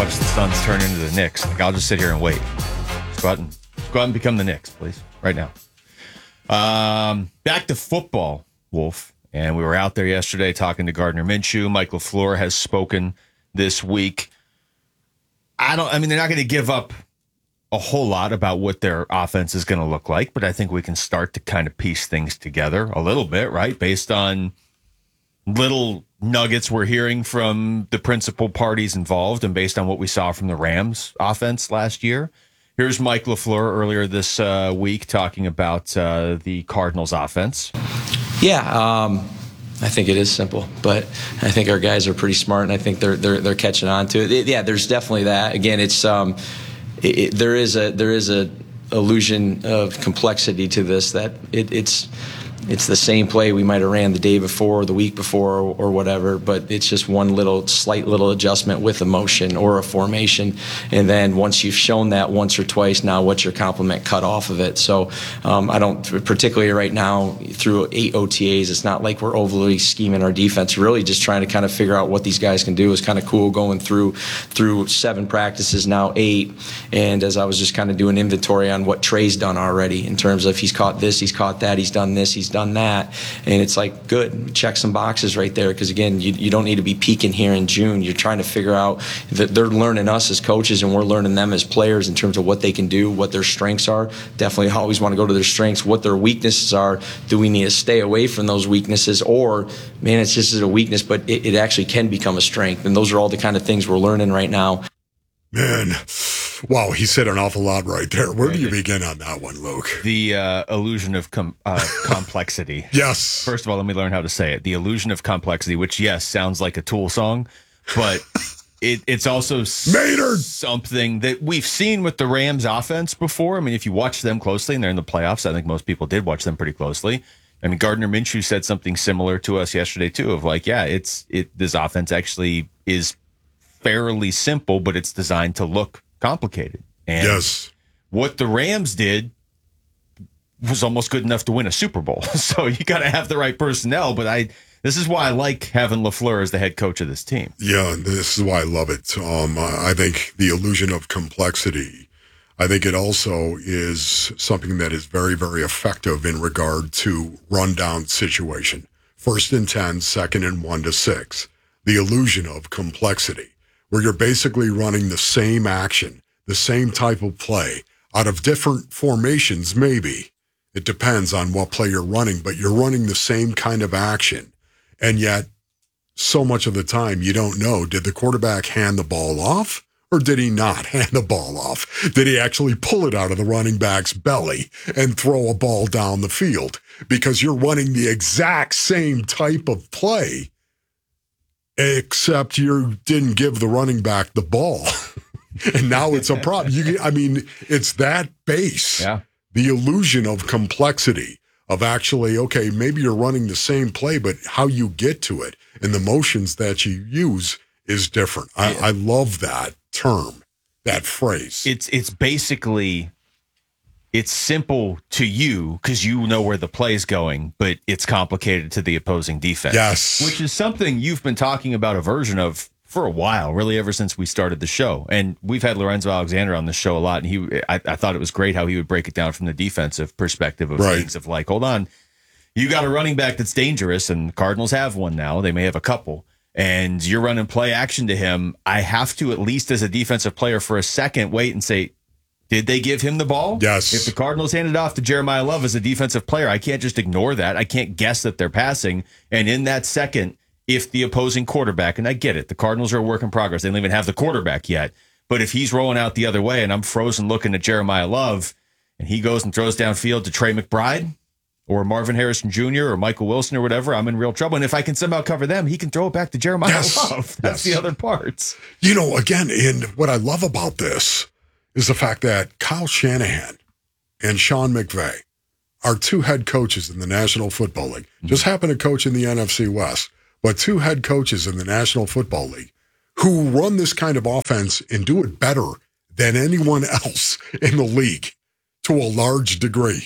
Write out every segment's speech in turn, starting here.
watch the Suns turn into the Knicks. Like, I'll just sit here and wait. Just go out and become the Knicks, please, right now. Back to football, Wolf. And we were out there yesterday talking to Gardner Minshew. Mike LaFleur has spoken this week. They're not going to give up a whole lot about what their offense is going to look like, but I think we can start to kind of piece things together a little bit, right? Based on little nuggets we're hearing from the principal parties involved and based on what we saw from the Rams offense last year. Here's Mike LaFleur earlier this week talking about the Cardinals offense. Yeah, I think it is simple, but I think our guys are pretty smart, and I think they're catching on to it. Yeah, there's definitely that. Again, it's there is a illusion of complexity to this that it's the same play we might have ran the day before, the week before, or whatever, but it's just one slight little adjustment with a motion or a formation. And then once you've shown that once or twice, now what's your complement cut off of it? So I don't, particularly right now, through 8 OTAs, it's not like we're overly scheming our defense. Really just trying to kind of figure out what these guys can do. Is kind of cool going through 7 practices, now 8. And as I was just kind of doing inventory on what Trey's done already in terms of he's caught this, he's caught that, he's done this, he's done that, and it's like, good, check some boxes right there, because again, you don't need to be peaking here in June. You're trying to figure out that they're learning us as coaches and we're learning them as players in terms of what they can do, what their strengths are. Definitely always want to go to their strengths, what their weaknesses are. Do we need to stay away from those weaknesses, or man, it's just a weakness but it actually can become a strength? And those are all the kind of things we're learning right now. Man, wow, he said an awful lot right there. Where do you begin on that one, Luke? The illusion of complexity. Yes. First of all, let me learn how to say it. The illusion of complexity, which, yes, sounds like a Tool song, but it's also Maynard, something that we've seen with the Rams offense before. I mean, if you watch them closely, and they're in the playoffs, I think most people did watch them pretty closely. I mean, Gardner Minshew said something similar to us yesterday, too, of like, yeah, this offense actually is fairly simple, but it's designed to look complicated. And yes, what the Rams did was almost good enough to win a Super Bowl. So you got to have the right personnel. But this is why I like having LaFleur as the head coach of this team. Yeah, this is why I love it. I think the illusion of complexity, I think it also is something that is very, very effective in regard to rundown situation. 1st and 10, 2nd and 1 to 6. The illusion of complexity, where you're basically running the same action, the same type of play, out of different formations maybe. It depends on what play you're running, but you're running the same kind of action. And yet, so much of the time, you don't know, did the quarterback hand the ball off, or did he not hand the ball off? Did he actually pull it out of the running back's belly and throw a ball down the field? Because you're running the exact same type of play, except you didn't give the running back the ball. And now it's a problem. It's that base. Yeah. The illusion of complexity of actually, okay, maybe you're running the same play, but how you get to it and the motions that you use is different. I love that term, that phrase. It's basically, it's simple to you because you know where the play is going, but it's complicated to the opposing defense. Yes. Which is something you've been talking about a version of for a while, really ever since we started the show. And we've had Lorenzo Alexander on the show a lot, and I thought it was great how he would break it down from the defensive perspective of things of like, hold on, you got a running back that's dangerous, and the Cardinals have one now. They may have a couple. And you're running play action to him. I have to, at least as a defensive player, for a second, wait and say, did they give him the ball? Yes. If the Cardinals handed off to Jeremiah Love as a defensive player, I can't just ignore that. I can't guess that they're passing. And in that second, if the opposing quarterback, and I get it, the Cardinals are a work in progress. They don't even have the quarterback yet. But if he's rolling out the other way and I'm frozen looking at Jeremiah Love and he goes and throws downfield to Trey McBride or Marvin Harrison Jr. or Michael Wilson or whatever, I'm in real trouble. And if I can somehow cover them, he can throw it back to Jeremiah Love. That's the other parts. Again, and what I love about this is the fact that Kyle Shanahan and Sean McVay are 2 head coaches in the National Football League. Just happen to coach in the NFC West, but 2 head coaches in the National Football League who run this kind of offense and do it better than anyone else in the league to a large degree.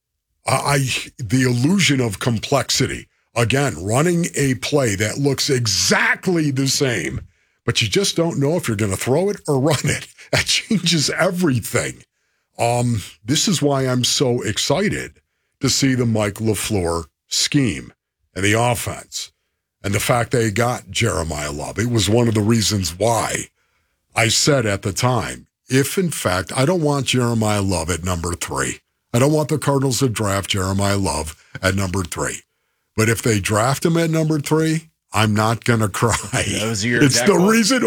The illusion of complexity, again, running a play that looks exactly the same, but you just don't know if you're going to throw it or run it. That changes everything. This is why I'm so excited to see the Mike LaFleur scheme and the offense and the fact they got Jeremiah Love. It was one of the reasons why I said at the time, if in fact, I don't want Jeremiah Love at number 3. I don't want the Cardinals to draft Jeremiah Love at number 3. But if they draft him at number 3, I'm not going to cry. It's the reason,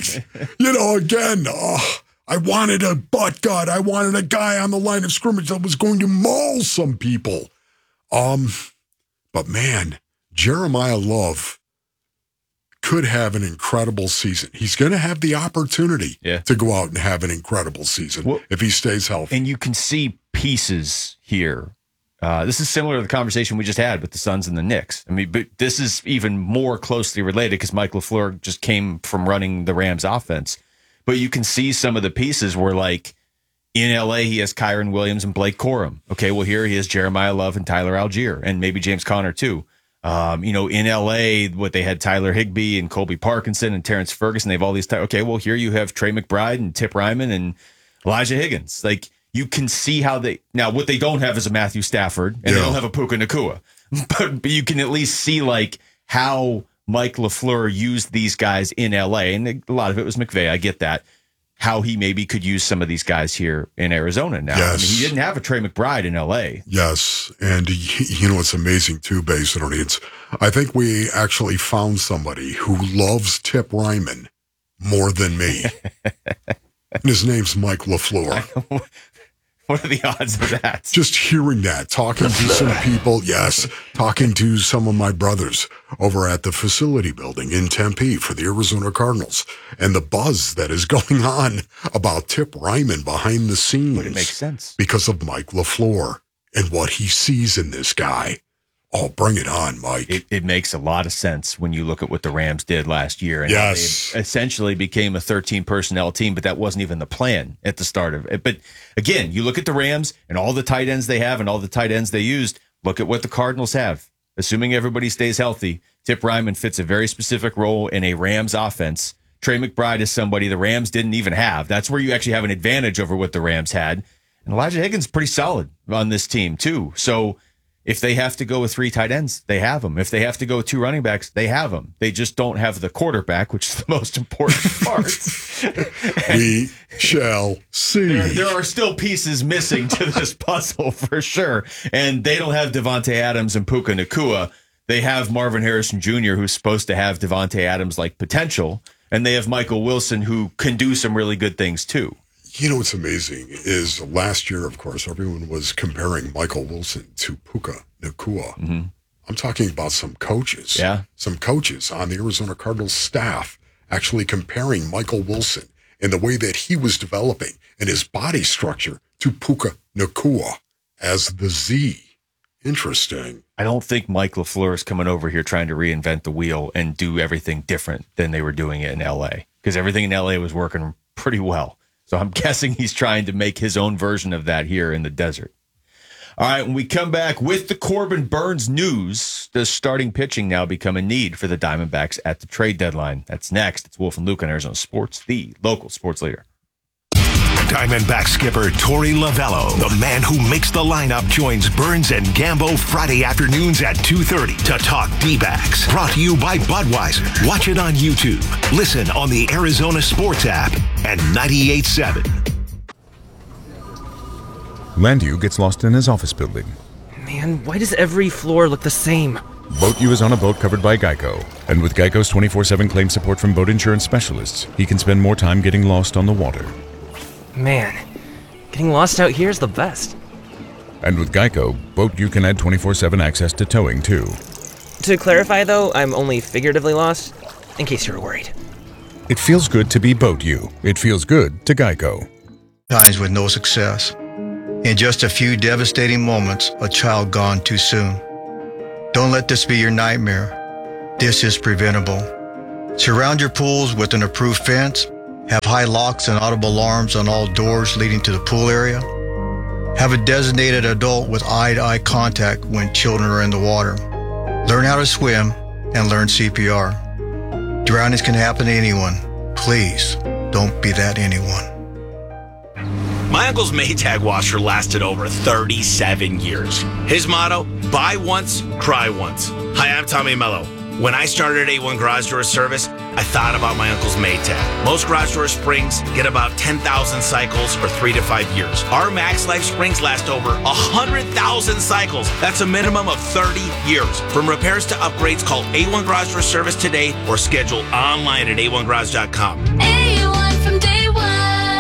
again, I wanted a butt gut. I wanted a guy on the line of scrimmage that was going to maul some people. But man, Jeremiah Love could have an incredible season. He's going to have the opportunity to go out and have an incredible season if he stays healthy. And you can see pieces here. This is similar to the conversation we just had with the Suns and the Knicks. I mean, but this is even more closely related because Mike LaFleur just came from running the Rams offense. But you can see some of the pieces where, like, in L.A., he has Kyron Williams and Blake Corum. Okay, well, here he has Jeremiah Love and Tyler Algier, and maybe James Conner, too. In L.A., they had Tyler Higbee and Colby Parkinson and Terrence Ferguson. They have all these. Okay, well, here you have Trey McBride and Tip Ryman and Elijah Higgins. Like, you can see how now what they don't have is a Matthew Stafford, and they don't have a Puka Nacua. But you can at least see, like, how Mike LaFleur used these guys in L.A., and a lot of it was McVay. I get that. How he maybe could use some of these guys here in Arizona now. Yes. I mean, he didn't have a Trey McBride in L.A. Yes, and it's amazing too, basically. I think we actually found somebody who loves Tip Ryman more than me. And his name's Mike LaFleur. What are the odds of that? Just hearing that, talking to some people, talking to some of my brothers over at the facility building in Tempe for the Arizona Cardinals, and the buzz that is going on about Tip Ryman behind the scenes. But it makes sense. Because of Mike LaFleur and what he sees in this guy. Oh, bring it on, Mike. It makes a lot of sense when you look at what the Rams did last year. And how they essentially became a 13-personnel team, but that wasn't even the plan at the start of it. But again, you look at the Rams and all the tight ends they have and all the tight ends they used. Look at what the Cardinals have. Assuming everybody stays healthy, Tip Ryman fits a very specific role in a Rams offense. Trey McBride is somebody the Rams didn't even have. That's where you actually have an advantage over what the Rams had. And Elijah Higgins is pretty solid on this team, too. So if they have to go with 3 tight ends, they have them. If they have to go with 2 running backs, they have them. They just don't have the quarterback, which is the most important part. We shall see. There are still pieces missing to this puzzle for sure. And they don't have Devontae Adams and Puka Nacua. They have Marvin Harrison Jr., who's supposed to have Devontae Adams-like potential. And they have Michael Wilson, who can do some really good things, too. What's amazing is last year, of course, everyone was comparing Michael Wilson to Puka Nacua. Mm-hmm. I'm talking about some coaches. Yeah. Some coaches on the Arizona Cardinals staff actually comparing Michael Wilson and the way that he was developing and his body structure to Puka Nacua as the Z. Interesting. I don't think Mike LaFleur is coming over here trying to reinvent the wheel and do everything different than they were doing it in L.A. because everything in L.A. was working pretty well. So I'm guessing he's trying to make his own version of that here in the desert. All right, when we come back with the Corbin Burnes news, does starting pitching now become a need for the Diamondbacks at the trade deadline? That's next. It's Wolf and Luke on Arizona Sports, the local sports leader. Diamondback skipper Torey Lovello, the man who makes the lineup, joins Burns and Gambo Friday afternoons at 2:30 to talk D-backs. Brought to you by Budweiser. Watch it on YouTube. Listen on the Arizona Sports app and 98.7. Landu gets lost in his office building. Man, why does every floor look the same? Boat U is on a boat covered by Geico. And with Geico's 24/7 claim support from boat insurance specialists, he can spend more time getting lost on the water. Man, getting lost out here is the best. And with Geico, Boat U can add 24/7 access to towing, too. To clarify, though, I'm only figuratively lost, in case you were worried. It feels good to be Boat U. It feels good to Geico. Times with no success. In just a few devastating moments, a child gone too soon. Don't let this be your nightmare. This is preventable. Surround your pools with an approved fence. Have high locks and audible alarms on all doors leading to the pool area. Have a designated adult with eye-to-eye contact when children are in the water. Learn how to swim and learn CPR. Drownings can happen to anyone, Please, don't be that anyone. My uncle's Maytag washer lasted over 37 years. His motto, buy once, cry once. Hi, I'm Tommy Mello. When I started at A1 Garage Door Service, I thought about my uncle's Maytag. Most garage door springs get about 10,000 cycles or 3 to 5 years. Our Max Life springs last over 100,000 cycles. That's a minimum of 30 years. From repairs to upgrades, call A1 Garage Door Service today or schedule online at a1garage.com. A1 from day one.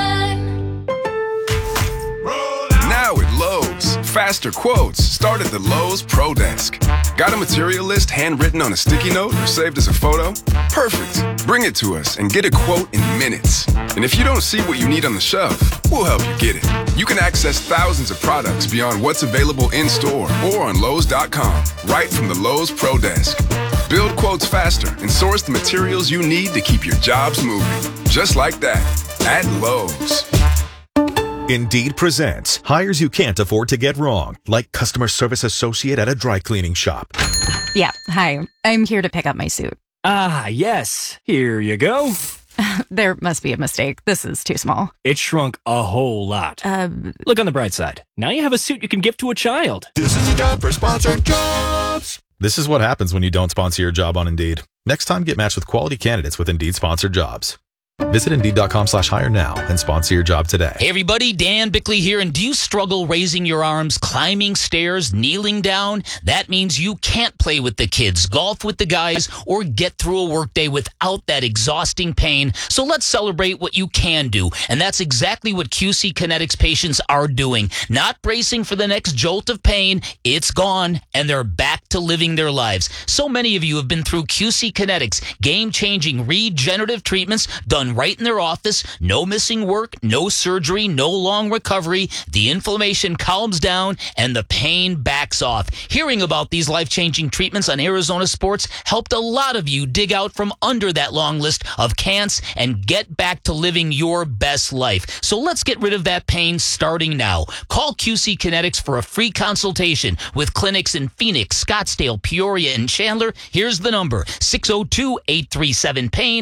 Now at Lowe's, faster quotes start at the Lowe's Pro Desk. Got a material list handwritten on a sticky note or saved as a photo? Perfect. Bring it to us and get a quote in minutes. And if you don't see what you need on the shelf, we'll help you get it. You can access thousands of products beyond what's available in store or on Lowe's.com, right from the Lowe's Pro Desk. Build quotes faster and source the materials you need to keep your jobs moving. Just like that, at Lowe's. Indeed presents hires you can't afford to get wrong, like customer service associate at a dry cleaning shop. Yeah, hi. I'm here to pick up my suit. Ah, yes. Here you go. There must be a mistake. This is too small. It shrunk a whole lot. Look on the bright side. Now you have a suit you can give to a child. This is a job for Sponsored Jobs. This is what happens when you don't sponsor your job on Indeed. Next time, get matched with quality candidates with Indeed Sponsored Jobs. Visit Indeed.com/hire now and sponsor your job today. Hey everybody, Dan Bickley here, and do you struggle raising your arms, climbing stairs, kneeling down? That means you can't play with the kids, golf with the guys, or get through a workday without that exhausting pain. So let's celebrate what you can do, and that's exactly what QC Kinetics patients are doing. Not bracing for the next jolt of pain, it's gone, and they're back to living their lives. So many of you have been through QC Kinetics, game-changing regenerative treatments done right in their office, no missing work, no surgery, no long recovery. The inflammation calms down and the pain backs off. Hearing about these life-changing treatments on Arizona Sports helped a lot of you dig out from under that long list of can'ts and get back to living your best life. So let's get rid of that pain starting now. Call QC Kinetics for a free consultation with clinics in Phoenix, Scottsdale, Peoria, and Chandler. Here's the number, 602-837-PAIN,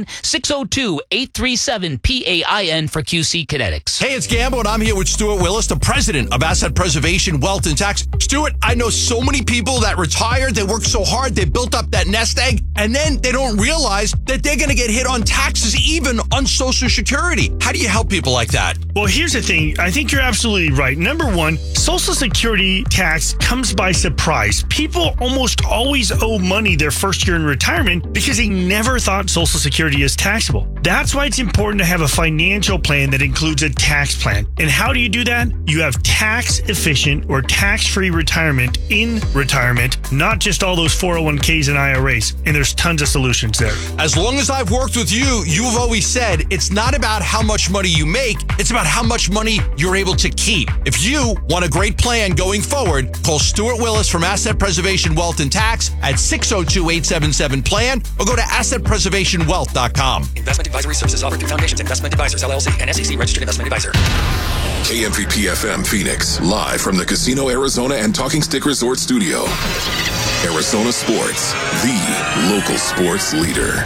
602-837-PAIN for QC Kinetics. Hey, it's Gambo, and I'm here with Stuart Willis, the president of Asset Preservation, Wealth, and Tax. Stuart, I know so many people that retired, they worked so hard, they built up that nest egg, and then they don't realize that they're going to get hit on taxes, even on Social Security. How do you help people like that? Well, here's the thing. I think you're absolutely right. Number one, Social Security tax comes by surprise. People almost always owe money their first year in retirement because they never thought Social Security is taxable. That's why it's important to have a financial plan that includes a tax plan. And how do you do that? You have tax efficient or tax-free retirement in retirement, not just all those 401ks and IRAs. And there's tons of solutions there. As long as I've worked with you, you've always said it's not about how much money you make, it's about how much money you're able to keep. If you want a great plan going forward, call Stuart Willis from Asset Preservation, Wealth, and Tax at 602-877-PLAN or go to assetpreservationwealth.com. Investment advisory services offered through Foundations Investment Advisors, LLC, and SEC registered investment advisor. KMVP FM Phoenix, live from the Casino Arizona and Talking Stick Resort Studio. Arizona Sports, the local sports leader.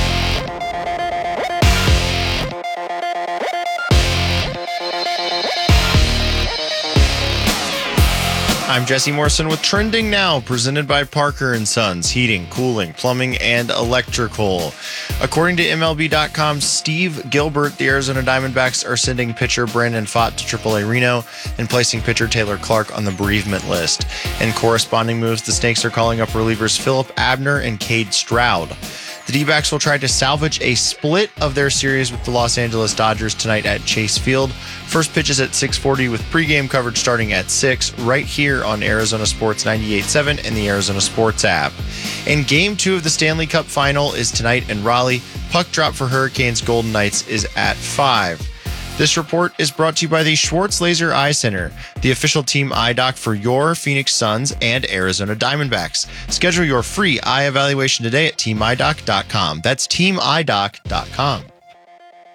I'm Jesse Morrison with Trending Now, presented by Parker & Sons, heating, cooling, plumbing, and electrical. According to MLB.com, Steve Gilbert, the Arizona Diamondbacks are sending pitcher Brandon Pfaadt to AAA Reno and placing pitcher Taylor Clark on the bereavement list. In corresponding moves, the Snakes are calling up relievers Philip Abner and Cade Stroud. The D-backs will try to salvage a split of their series with the Los Angeles Dodgers tonight at Chase Field. First pitch is at 6:40 with pregame coverage starting at 6 right here on Arizona Sports 98.7 and the Arizona Sports app. And Game 2 of the Stanley Cup Final is tonight in Raleigh. Puck drop for Hurricanes Golden Knights is at 5. This report is brought to you by the Schwartz Laser Eye Center, the official team eye doc for your Phoenix Suns and Arizona Diamondbacks. Schedule your free eye evaluation today at teamidoc.com. That's teamidoc.com.